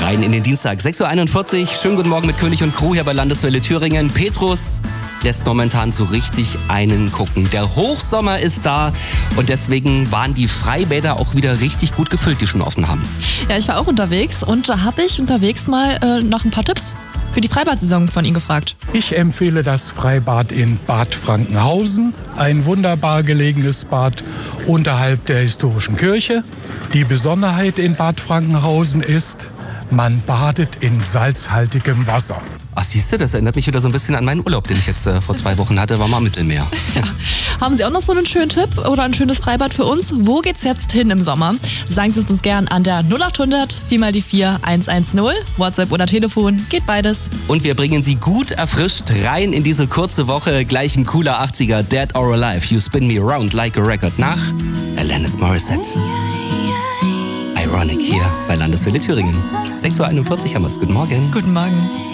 Rein in den Dienstag, 6.41 Uhr. Schönen guten Morgen mit König und Crew hier bei Landeswelle Thüringen. Petrus lässt momentan so richtig einen gucken. Der Hochsommer ist da und deswegen waren die Freibäder auch wieder richtig gut gefüllt, die schon offen haben. Ja, ich war auch unterwegs und da habe ich unterwegs mal nach ein paar Tipps für die Freibad-Saison von Ihnen gefragt. Ich empfehle das Freibad in Bad Frankenhausen, ein wunderbar gelegenes Bad unterhalb der historischen Kirche. Die Besonderheit in Bad Frankenhausen ist, man badet in salzhaltigem Wasser. Ach, siehst du, das erinnert mich wieder so ein bisschen an meinen Urlaub, den ich jetzt vor 2 Wochen hatte, war mal am Mittelmeer. Ja. Haben Sie auch noch so einen schönen Tipp oder ein schönes Freibad für uns? Wo geht's jetzt hin im Sommer? Sagen Sie es uns gern an der 0800 4x4 110, WhatsApp oder Telefon, geht beides. Und wir bringen Sie gut erfrischt rein in diese kurze Woche. Gleich ein cooler 80er, Dead or Alive, You Spin Me Around Like a Record nach Alanis Morissette. Ironic hier bei Landeswelle Thüringen. 6.41 Uhr haben wir es. Guten Morgen. Guten Morgen.